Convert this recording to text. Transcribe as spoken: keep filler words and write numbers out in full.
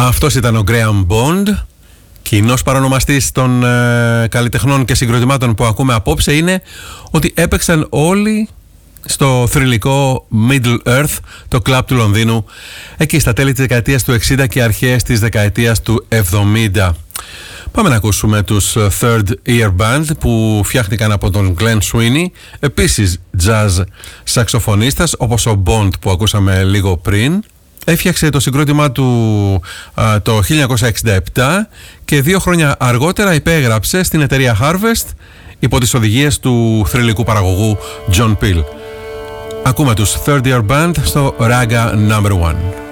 Αυτός ήταν ο Graham Bond. Κοινός παρονομαστής των ε, καλλιτεχνών και συγκροτημάτων που ακούμε απόψε είναι ότι έπαιξαν όλοι στο θρυλικό Middle Earth, το κλαμπ του Λονδίνου, εκεί στα τέλη της δεκαετίας του εξήντα και αρχές της δεκαετίας του εβδομήντα. Πάμε να ακούσουμε τους Third Ear Band που φτιάχτηκαν από τον Glenn Sweeney, επίσης jazz σαξοφωνίστας όπως ο Bond που ακούσαμε λίγο πριν. Έφτιαξε το συγκρότημά του α, το χίλια εννιακόσια εξήντα επτά και δύο χρόνια αργότερα υπέγραψε στην εταιρεία Harvest υπό τις οδηγίες του θρυλικού παραγωγού John Peel. Ακούμε τους Third Ear Band στο Raga νούμερο ένα.